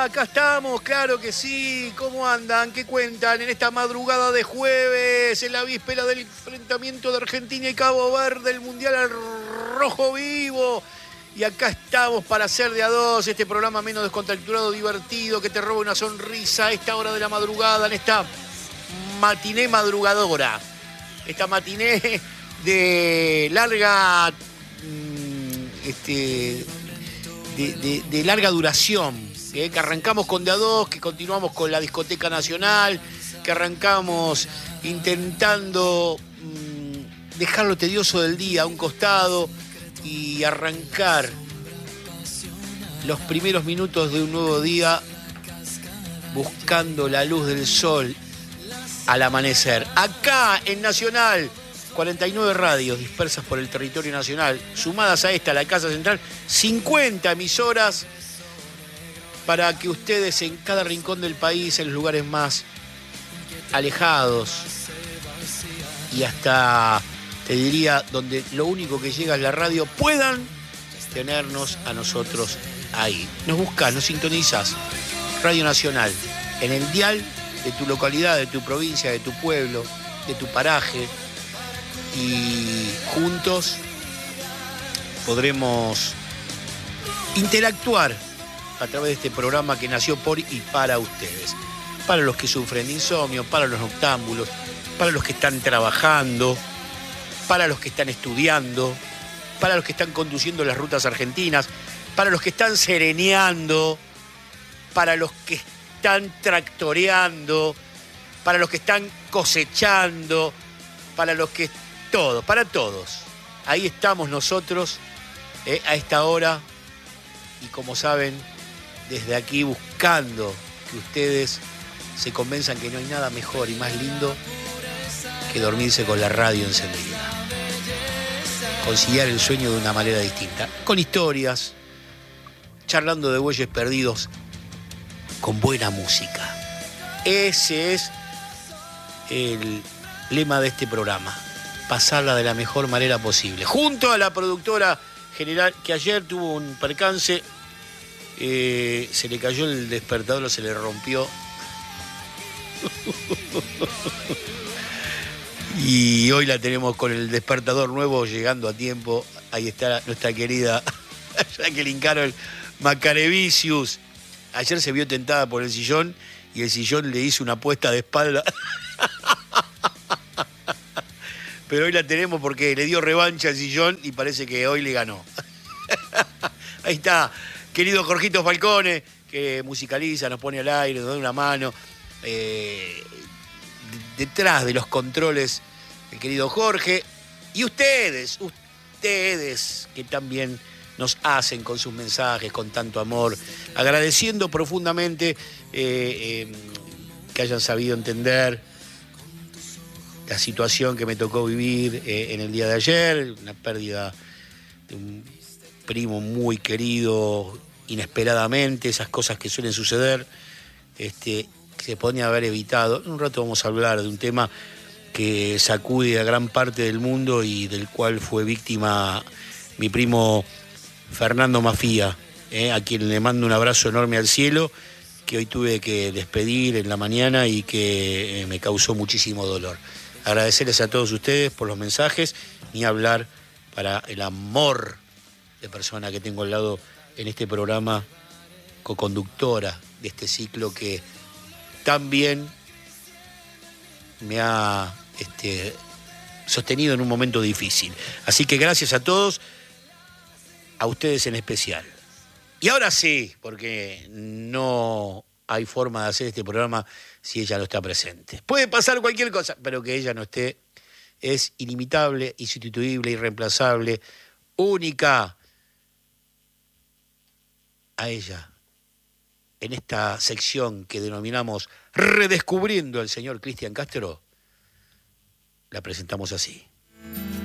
acá estamos, claro que sí. ¿Cómo andan? ¿Qué cuentan en esta madrugada de jueves, en la víspera del enfrentamiento de Argentina y Cabo Verde, el Mundial al Rojo Vivo? Y acá estamos para hacer de a dos este programa menos descontracturado, divertido, que te roba una sonrisa a esta hora de la madrugada, en esta matiné madrugadora. Esta matiné de larga... de larga duración, que arrancamos con de a dos, que continuamos con la discoteca nacional, que arrancamos intentando dejar lo tedioso del día a un costado y arrancar los primeros minutos de un nuevo día buscando la luz del sol al amanecer. Acá en Nacional, 49 radios dispersas por el territorio nacional, sumadas a esta, la Casa Central, 50 emisoras para que ustedes en cada rincón del país, en los lugares más alejados y hasta, te diría, donde lo único que llega es la radio, puedan tenernos a nosotros ahí. Nos buscas, nos sintonizas, Radio Nacional, en el dial de tu localidad, de tu provincia, de tu pueblo, de tu paraje, y juntos podremos interactuar a través de este programa que nació por y para ustedes. Para los que sufren de insomnio, para los noctámbulos, para los que están trabajando, para los que están estudiando, para los que están conduciendo las rutas argentinas, para los que están sereneando, para los que están tractoreando, para los que están cosechando, para los que... Todo, para todos. Ahí estamos nosotros a esta hora y como saben, desde aquí buscando que ustedes se convenzan que no hay nada mejor y más lindo que dormirse con la radio encendida. Conciliar el sueño de una manera distinta, con historias, charlando de bueyes perdidos, con buena música. Ese es el lema de este programa. Pasarla de la mejor manera posible. Junto a la productora general, que ayer tuvo un percance, se le cayó el despertador, se le rompió. Y hoy la tenemos con el despertador nuevo, llegando a tiempo. Ahí está nuestra querida Jacqueline Carol Macarevicius. Ayer se vio tentada por el sillón y el sillón le hizo una puesta de espalda. Pero hoy la tenemos porque le dio revancha al sillón y parece que hoy le ganó. Ahí está, querido Jorgito Falcone, que musicaliza, nos pone al aire, nos da una mano. Detrás de los controles, el querido Jorge. Y ustedes que también nos hacen con sus mensajes, con tanto amor. Agradeciendo profundamente que hayan sabido entender la situación que me tocó vivir en el día de ayer, una pérdida de un primo muy querido inesperadamente, esas cosas que suelen suceder, que se podía haber evitado. En un rato vamos a hablar de un tema que sacude a gran parte del mundo y del cual fue víctima mi primo Fernando Mafía, a quien le mando un abrazo enorme al cielo, que hoy tuve que despedir en la mañana y que me causó muchísimo dolor. Agradecerles a todos ustedes por los mensajes, ni hablar para el amor de persona que tengo al lado en este programa, coconductora de este ciclo que tan bien me ha sostenido en un momento difícil. Así que gracias a todos, a ustedes en especial. Y ahora sí, porque no hay forma de hacer este programa si ella no está presente. Puede pasar cualquier cosa, pero que ella no esté es inimitable, insustituible, irreemplazable, única. A ella, en esta sección que denominamos Redescubriendo al señor Cristian Castro, la presentamos así.